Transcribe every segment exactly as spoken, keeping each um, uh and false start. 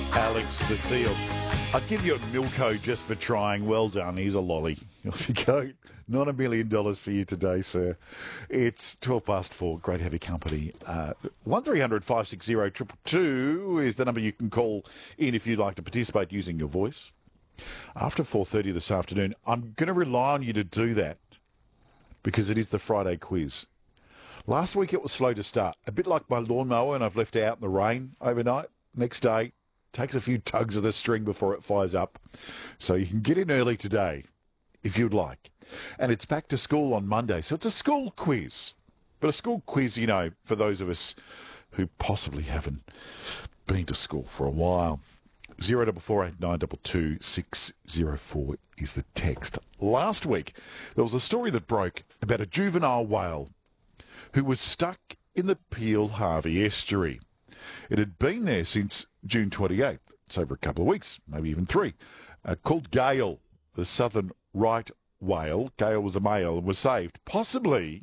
Alex the Seal. I'd give you a Milko just for trying. Well done. Here's a lolly. Off you go. Not a million dollars for you today, sir. It's twelve past four. Great to have your company. Uh, one three hundred five six zero two two two is the number you can call in if you'd like to participate using your voice. After four thirty this afternoon, I'm going to rely on you to do that because it is the Friday quiz. Last week it was slow to start. A bit like my lawnmower, and I've left it out in the rain overnight. Next day, takes a few tugs of the string before it fires up. So you can get in early today if you'd like. And it's back to school on Monday. So it's a school quiz. But a school quiz, you know, for those of us who possibly haven't been to school for a while. Zero double four eight nine double two six zero four is the text. Last week, there was a story that broke about a juvenile whale who was stuck in the Peel Harvey estuary. It had been there since June twenty-eighth. It's over a couple of weeks, maybe even three. Uh, called Gale, the southern right whale. Gale was a male and was saved, possibly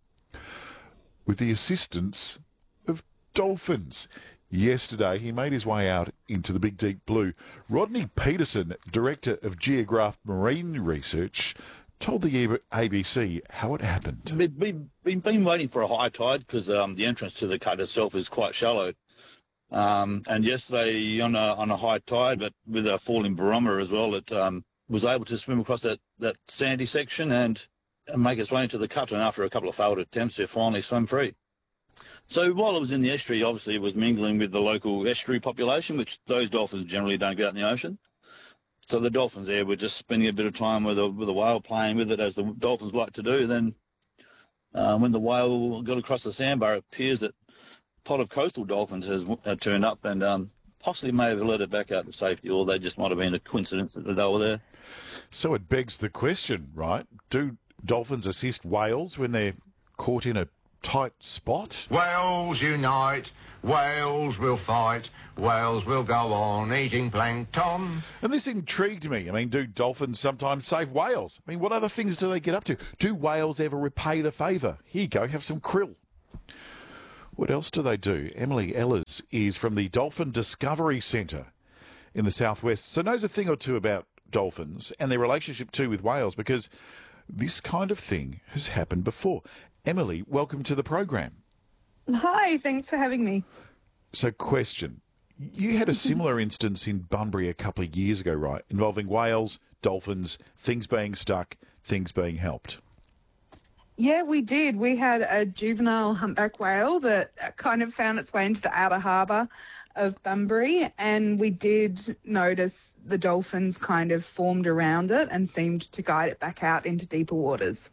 with the assistance of dolphins. Yesterday, he made his way out into the big deep blue. Rodney Peterson, Director of Geograph Marine Research, told the A B C how it happened. We've been, we've been waiting for a high tide because um, the entrance to the cut itself is quite shallow. Um, and yesterday on a, on a high tide, but with a falling barometer as well, it um, was able to swim across that, that sandy section and, and make its way into the cut. And after a couple of failed attempts, it finally swam free. So while it was in the estuary, obviously it was mingling with the local estuary population, which those dolphins generally don't get out in the ocean. So the dolphins there were just spending a bit of time with a, with a whale, playing with it, as the dolphins like to do. Then uh, when the whale got across the sandbar, it appears that a pod of coastal dolphins has uh, turned up and um, possibly may have let it back out to safety, or they just might have been a coincidence that they were there. So it begs the question, right? Do dolphins assist whales when they're caught in a tight spot? Whales unite, whales will fight, whales will go on eating plankton. And this intrigued me. I mean, do dolphins sometimes save whales? I mean, what other things do they get up to? Do whales ever repay the favour? Here you go, have some krill. What else do they do? Emily Ellers is from the Dolphin Discovery Centre in the southwest, so knows a thing or two about dolphins and their relationship too with whales, because this kind of thing has happened before. Emily, welcome to the program. Hi, thanks for having me. So, question. You had a similar instance in Bunbury a couple of years ago, right, involving whales, dolphins, things being stuck, things being helped. Yeah, we did. We had a juvenile humpback whale that kind of found its way into the outer harbour of Bunbury, and we did notice the dolphins kind of formed around it and seemed to guide it back out into deeper waters.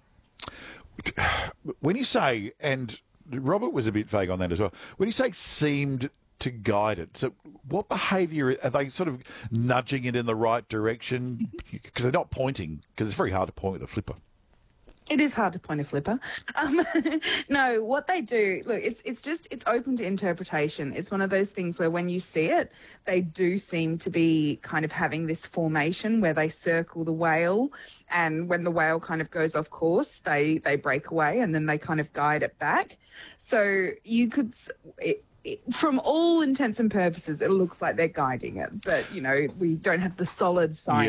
When you say, and Robert was a bit vague on that as well, when you say seemed to guide it, so what behaviour, are they sort of nudging it in the right direction? Because they're not pointing, because it's very hard to point with a flipper. It is hard to point a flipper. Um, no, what they do, look, it's it's just, it's open to interpretation. It's one of those things where when you see it, they do seem to be kind of having this formation where they circle the whale, and when the whale kind of goes off course, they, they break away and then they kind of guide it back. So you could... It, from all intents and purposes, it looks like they're guiding it, but, you know, we don't have the solid science.